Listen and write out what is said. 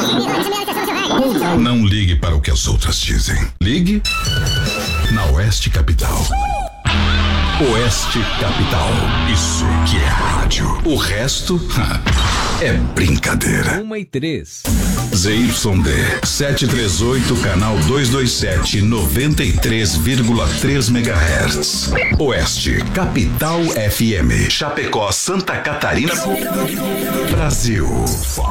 Não ligue para o que as outras dizem. Ligue na Oeste Capital. Oeste Capital. Isso que é rádio. O resto é brincadeira. 1:03. ZYD 738, canal 227, 93,3 MHz. Oeste Capital FM. Chapecó, Santa Catarina, Brasil.